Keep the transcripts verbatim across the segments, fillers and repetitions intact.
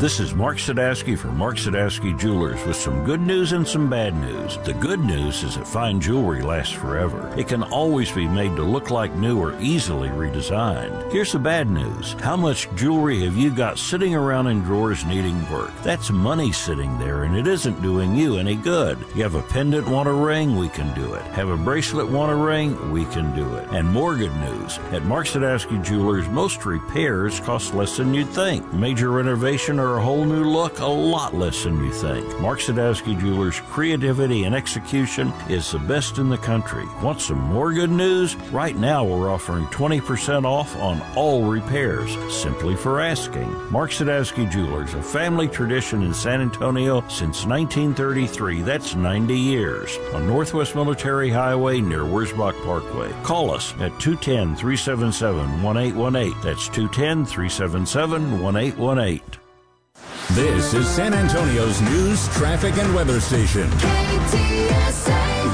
This is Mark Sadowski for Mark Sadowski Jewelers with some good news and some bad news. The good news is that fine jewelry lasts forever. It can always be made to look like new or easily redesigned. Here's the bad news. How much jewelry have you got sitting around in drawers needing work? That's money sitting there, and it isn't doing you any good. You have a pendant, want a ring? We can do it. Have a bracelet, want a ring? We can do it. And more good news. At Mark Sadowski Jewelers, most repairs cost less than you'd think. Major renovation or a whole new look, a lot less than you think. Mark Sadowski Jewelers' creativity and execution is the best in the country. Want some more good news? Right now we're offering twenty percent off on all repairs, simply for asking. Mark Sadowski Jewelers, a family tradition in San Antonio since nineteen thirty-three. That's ninety years. On Northwest Military Highway near Wurzbach Parkway. Call us at two one zero, three seven seven, one eight one eight. That's two one zero, three seven seven, one eight one eight. This is San Antonio's news, traffic, and weather station. K T S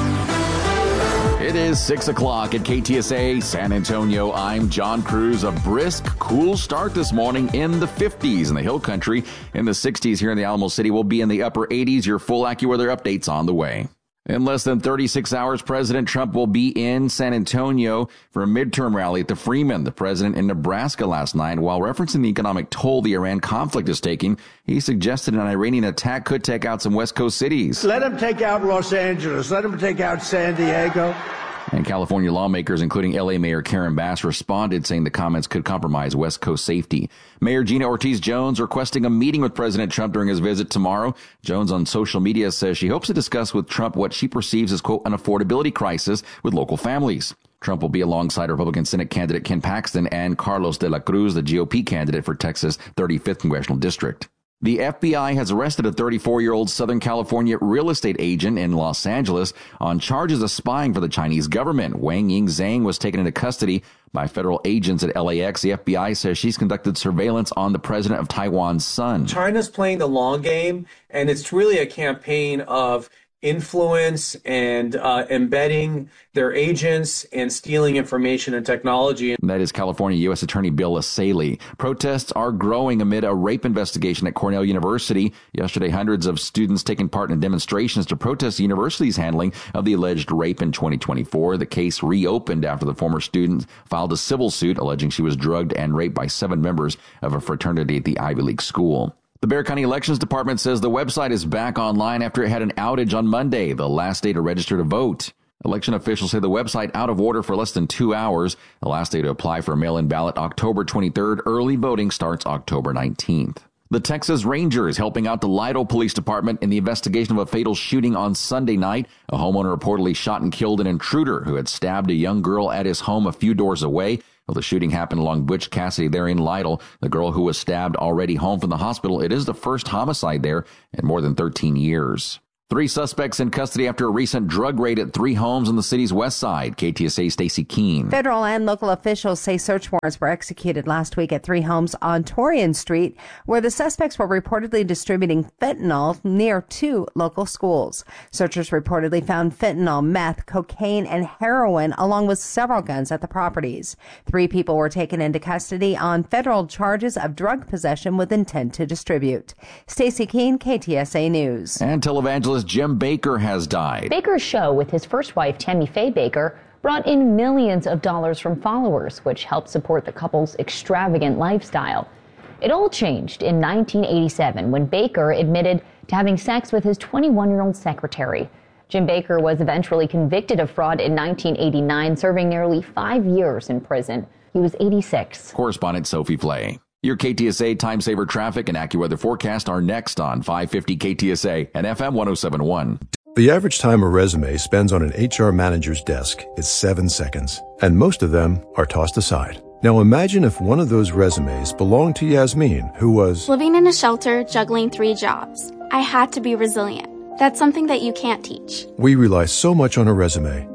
A. It is six o'clock at K T S A San Antonio. I'm John Cruz. A brisk, cool start this morning in the fifties in the Hill Country. In the sixties here in the Alamo City. We'll be in the upper eighties. Your full AccuWeather updates on the way. In less than thirty-six hours, President Trump will be in San Antonio for a midterm rally at the Freeman. The president in Nebraska last night, while referencing the economic toll the Iran conflict is taking, he suggested an Iranian attack could take out some West Coast cities. Let him take out Los Angeles. Let him take out San Diego. And California lawmakers, including L A Mayor Karen Bass, responded, saying the comments could compromise West Coast safety. Mayor Gina Ortiz-Jones requesting a meeting with President Trump during his visit tomorrow. Jones on social media says she hopes to discuss with Trump what she perceives as, quote, an affordability crisis with local families. Trump will be alongside Republican Senate candidate Ken Paxton and Carlos de la Cruz, the G O P candidate for Texas' thirty-fifth Congressional District. The F B I has arrested a thirty-four-year-old Southern California real estate agent in Los Angeles on charges of spying for the Chinese government. Wang Ying Zhang was taken into custody by federal agents at L A X. The F B I says she's conducted surveillance on the president of Taiwan's son. China's playing the long game, and it's really a campaign of influence and uh, embedding their agents and stealing information and technology. That is California U S Attorney Bill Asaley. Protests are growing amid a rape investigation at Cornell University. Yesterday, hundreds of students taking part in demonstrations to protest the university's handling of the alleged rape in twenty twenty-four. The case reopened after the former student filed a civil suit alleging she was drugged and raped by seven members of a fraternity at the Ivy League school. The Bexar County Elections Department says the website is back online after it had an outage on Monday, the last day to register to vote. Election officials say the website out of order for less than two hours. The last day to apply for a mail-in ballot, October twenty-third. Early voting starts October nineteenth. The Texas Rangers helping out the Lytle Police Department in the investigation of a fatal shooting on Sunday night. A homeowner reportedly shot and killed an intruder who had stabbed a young girl at his home a few doors away. Well, the shooting happened along Butch Cassidy there in Lytle. The girl who was stabbed already home from the hospital. It is the first homicide there in more than thirteen years. Three suspects in custody after a recent drug raid at three homes on the city's west side. K T S A's Stacey Keene. Federal and local officials say search warrants were executed last week at three homes on Torian Street, where the suspects were reportedly distributing fentanyl near two local schools. Searchers reportedly found fentanyl, meth, cocaine, and heroin, along with several guns at the properties. Three people were taken into custody on federal charges of drug possession with intent to distribute. Stacey Keene, K T S A News. And televangelist Jim Bakker has died. Bakker's show with his first wife, Tammy Faye Bakker, brought in millions of dollars from followers, which helped support the couple's extravagant lifestyle. It all changed in nineteen eighty-seven when Bakker admitted to having sex with his twenty-one-year-old secretary. Jim Bakker was eventually convicted of fraud in nineteen eighty-nine, serving nearly five years in prison. He was eighty-six. Correspondent Sophie Flay. Your K T S A Time Saver traffic and AccuWeather forecast are next on five fifty K T S A and F M one oh seven point one. The average time a resume spends on an H R manager's desk is seven seconds, and most of them are tossed aside. Now imagine if one of those resumes belonged to Yasmin, who was living in a shelter, juggling three jobs. I had to be resilient. That's something that you can't teach. We rely so much on a resume.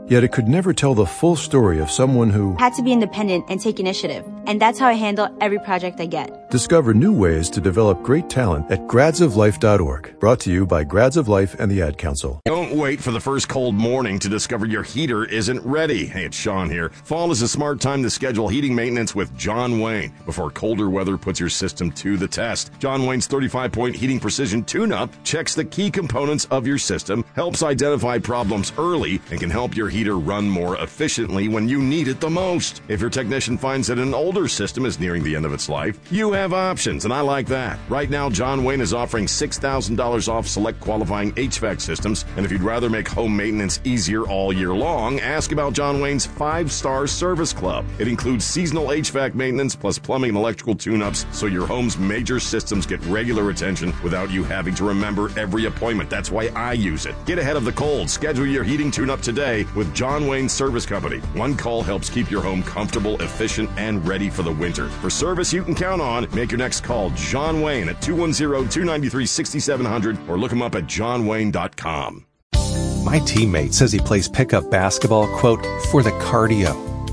Yet it could never tell the full story of someone who had to be independent and take initiative. And that's how I handle every project I get. Discover new ways to develop great talent at grads of life dot org. Brought to you by Grads of Life and the Ad Council. Don't wait for the first cold morning to discover your heater isn't ready. Hey, it's Sean here. Fall is a smart time to schedule heating maintenance with John Wayne before colder weather puts your system to the test. John Wayne's thirty-five point Heating Precision Tune-Up checks the key components of your system, helps identify problems early, and can help your heater run more efficiently when you need it the most. If your technician finds that an older system is nearing the end of its life, you have options, and I like that. Right now, John Wayne is offering six thousand dollars off select qualifying H V A C systems, and if you'd rather make home maintenance easier all year long, ask about John Wayne's five-star service club. It includes seasonal H V A C maintenance plus plumbing and electrical tune-ups, so your home's major systems get regular attention without you having to remember every appointment. That's why I use it. Get ahead of the cold. Schedule your heating tune-up today with John Wayne Service Company. One call helps keep your home comfortable, efficient, and ready for the winter. For service you can count on, make your next call John Wayne at two one zero, two nine three, six seven zero zero or look him up at john wayne dot com. My teammate says he plays pickup basketball, quote, for the cardio.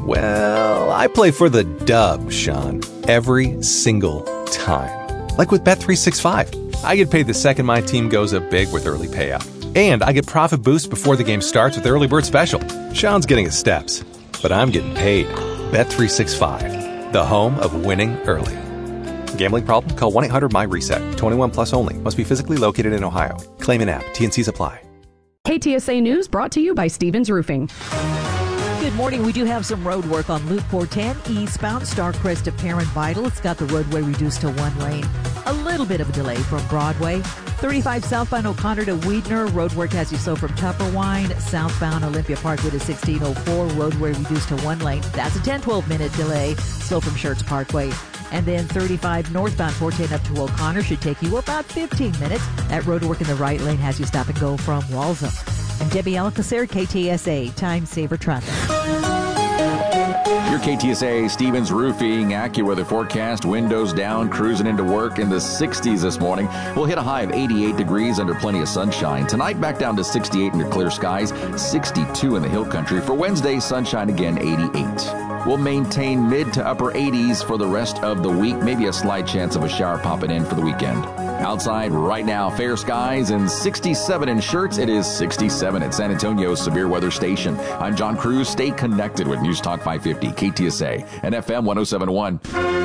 Well, I play for the dub, Sean, every single time. Like with Bet three sixty-five. I get paid the second my team goes up big with early payout. And I get profit boost before the game starts with Early Bird Special. Sean's getting his steps, but I'm getting paid. Bet three sixty-five, the home of winning early. Gambling problem? Call one eight hundred M Y reset. twenty-one plus only. Must be physically located in Ohio. Claim an app. T and Cs apply. K T S A News brought to you by Stevens Roofing. Good morning. We do have some road work on Loop four ten eastbound Starcrest to Perrin Vital. It's got the roadway reduced to one lane. A little bit of a delay from Broadway. thirty-five southbound O'Connor to Weidner. Roadwork has you slow from Tupperwine. Southbound Olympia Parkway to sixteen oh four. Roadway reduced to one lane. That's a ten, twelve minute delay. Slow from Schertz Parkway. And then thirty-five northbound four ten up to O'Connor should take you about fifteen minutes. That roadwork in the right lane has you stop and go from Walzem. I'm Debbie Alcacer, K T S A, Time Saver Traffic. Your K T S A Stevens Roofing AccuWeather forecast. Windows down, cruising into work in the sixties this morning. We'll hit a high of eighty-eight degrees under plenty of sunshine. Tonight, back down to sixty-eight under clear skies, sixty-two in the hill country. For Wednesday, sunshine again, eighty-eight. We'll maintain mid to upper eighties for the rest of the week. Maybe a slight chance of a shower popping in for the weekend. Outside right now, fair skies and sixty-seven in Schertz. It is sixty-seven at San Antonio's severe weather station. I'm John Cruz. Stay connected with News Talk five fifty, K T S A, and F M one oh seven point one.